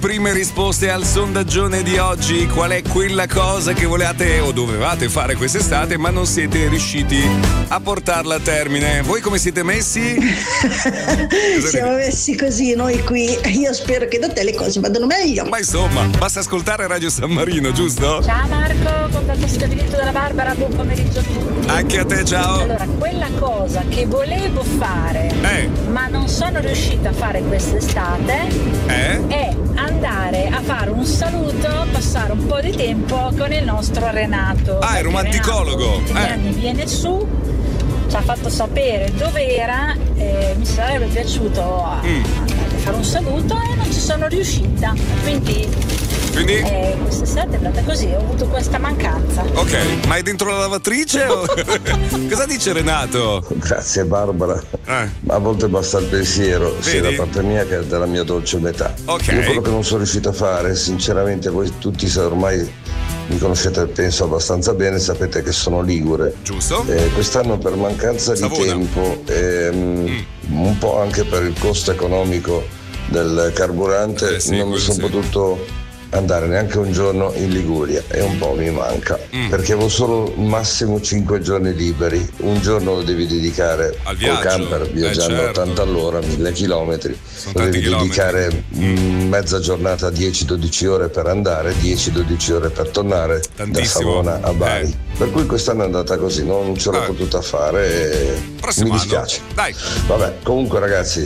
Prime risposte al sondaggione di oggi. Qual è quella cosa che volevate o dovevate fare quest'estate ma non siete riusciti a portarla a termine? Voi come siete messi? Siamo messi così noi qui. Io spero che da te le cose vadano meglio. Ma insomma, basta ascoltare Radio San Marino, giusto? Ciao Marco, contatto stabilito dalla Barbara, buon pomeriggio a tutti. Anche a te, ciao. Allora, quella cosa che volevo fare ma non sono riuscita a fare quest'estate è andare a fare un saluto, passare un po' di tempo con il nostro Renato. Ah, è romanticologo. Renato, tutti gli anni viene su, ci ha fatto sapere dove era, mi sarebbe piaciuto andare a fare un saluto e non ci sono riuscita. Quindi quest'estate è andata così, ho avuto questa mancanza. Ok, ma è dentro la lavatrice o... Cosa dice Renato? Grazie Barbara, ma a volte basta il pensiero, sia da parte mia che della mia dolce metà. Okay. Io quello che non sono riuscito a fare, sinceramente, voi tutti ormai mi conoscete penso abbastanza bene, sapete che sono ligure. Giusto. Quest'anno per mancanza di tempo, un po' anche per il costo economico del carburante, non mi sono potuto andare neanche un giorno in Liguria e un po' mi manca perché avevo solo massimo 5 giorni liberi. Un giorno lo devi dedicare al col camper viaggiando a 80 all'ora, 1000 chilometri, lo devi dedicare mezza giornata, 10-12 ore per andare, 10-12 ore per tornare da Savona a Bari. Per cui quest'anno è andata così, non ce l'ho potuta fare e mi dispiace. Dai. Vabbè, comunque ragazzi,